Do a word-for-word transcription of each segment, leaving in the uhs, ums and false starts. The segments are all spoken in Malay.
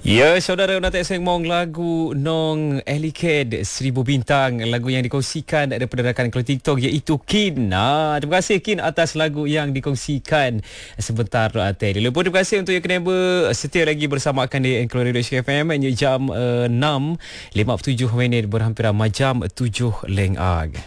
Ya, saudara nak tak sengmong lagu Nong Eliked Seribu Bintang, lagu yang dikongsikan daripada rakan keluar TikTok iaitu Kin. Ah, terima kasih Kin atas lagu yang dikongsikan sebentar tadi. Lepas terima kasih untuk yang kena setia lagi bersama akan di Keluar Radio F M jam uh, enam lima puluh tujuh minit berhampiran majam tujuh lengag.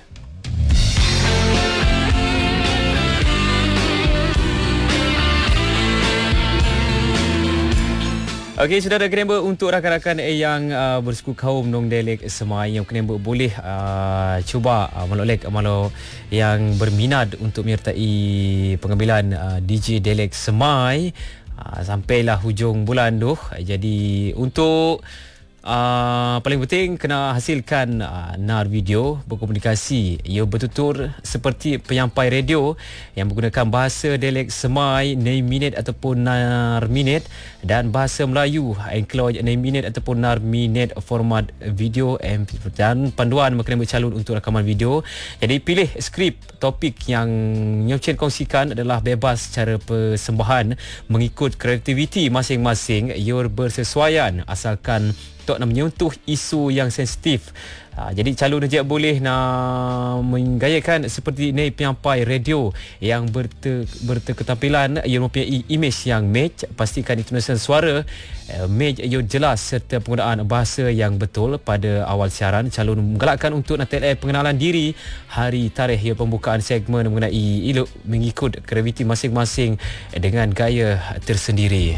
Okey, saudara kena untuk rakan-rakan yang uh, bersuku kaum Nong Delek Semai yang kena boleh uh, cuba uh, malolek malo yang berminat untuk menyertai pengambilan uh, D J Delek Semai uh, sampailah hujung bulan tu. Jadi untuk Uh, paling penting kena hasilkan uh, nar video berkomunikasi. Ia bertutur seperti penyampai radio yang menggunakan bahasa Delek Semai enam minit ataupun nar minit dan bahasa Melayu include enam minit ataupun nar minit format video dan panduan kena bercalon untuk rakaman video. Jadi pilih skrip topik yang Nyocen kongsikan adalah bebas cara persembahan mengikut kreativiti masing-masing. Ia bersesuaian asalkan tok nak menyentuh isu yang sensitif. Ha, jadi calon saja boleh nak menggayakan seperti ini penyampai radio yang berte, berketampilan ia mempunyai imej yang match. Pastikan intonasi suara uh, match ia jelas serta penggunaan bahasa yang betul pada awal siaran. Calon menggalakkan untuk nak pengenalan diri, hari, tarikh ia pembukaan segmen mengenai elok mengikut kreativiti masing-masing dengan gaya tersendiri.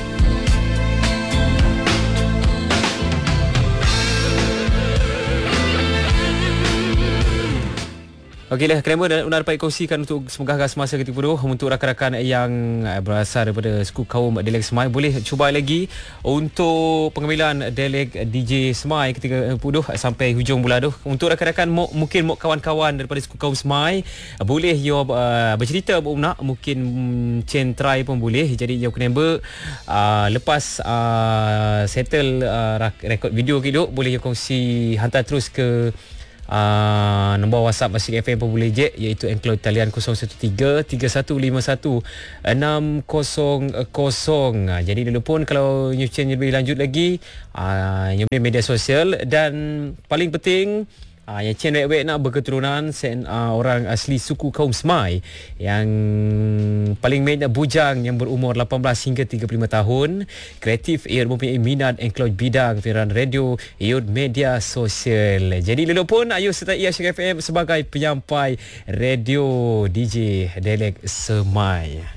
Okeylah, kerana nak dapat kongsikan untuk semoga semasa ketika dulu untuk rakan-rakan yang berasal daripada suku kaum Delek Semai boleh cuba lagi untuk pengambilan Delek D J Semai ketika puluh sampai hujung bulan tu. Untuk rakan-rakan mungkin mau kawan-kawan daripada suku kaum Semai boleh yo uh, bercerita nak mungkin chain try pun boleh. Jadi yo kena ber uh, lepas uh, settle uh, rekod video gitu boleh yo kongsi hantar terus ke Uh, nombor WhatsApp Masjid F M pun boleh je, iaitu enclose talian kosong satu tiga tiga satu lima satu enam kosong kosong. Jadi dulu pun kalau Nyocen lebih lanjut lagi uh, yang media sosial dan paling penting Ah, yang Cien Wek nak berketurunan sen, uh, orang asli suku kaum Semai yang paling main bujang yang berumur lapan belas hingga tiga puluh lima tahun. Kreatif, ia mempunyai minat include bidang siaran radio, ia media sosial. Jadi lelok pun ayo sertai Asyik F M sebagai penyampai radio D J Delek Semai.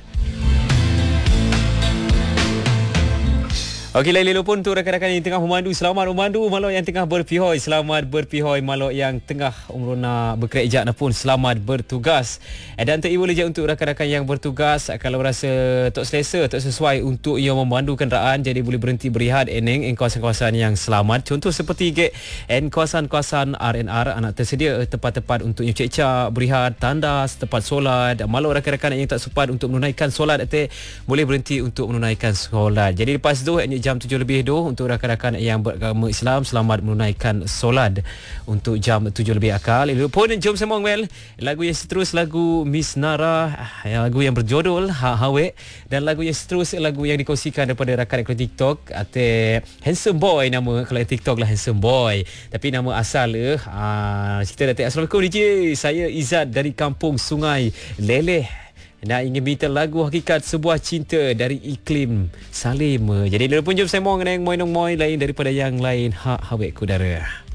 Okey, lain lelo pun untuk rakan-rakan yang tengah memandu, selamat memandu. Malok yang tengah berpihoi, selamat berpihoi. Malok yang tengah umur nak bekerja nak pun selamat bertugas. Dan tak boleh je untuk rakan-rakan yang bertugas kalau rasa tak selesa, tak sesuai untuk ia memandu kenderaan, jadi boleh berhenti berehat eneng en kawasan-kawasan yang selamat. Contoh seperti ge en kawasan-kawasan R and R anak tersedia tempat-tempat untuk nyecek berehat, tandas, tempat solat. Malok rakan-rakan yang tak sempat untuk menunaikan solat ate boleh berhenti untuk menunaikan solat. Jadi lepas tu jam tujuh lebih tu untuk rakan-rakan yang beragama Islam selamat menunaikan solat untuk jam tujuh lebih akal. Pun jom semong well lagu yang seterus lagu Miss Nara, lagu yang berjudul Ha Hawe, dan lagu yang seterus lagu yang dikongsikan daripada rakan keluar TikTok ate Handsome Boy, nama kalau TikTok lah Handsome Boy tapi nama asal eh uh, cerita datuk. Assalamualaikum D J, saya Izzat dari kampung Sungai Leleh. Nak ingin minta lagu Hakikat Sebuah Cinta dari Iklim Salim. Jadi dia pun jom semong dengan moy-moy lain daripada yang lain. Ha Hawek Kudara.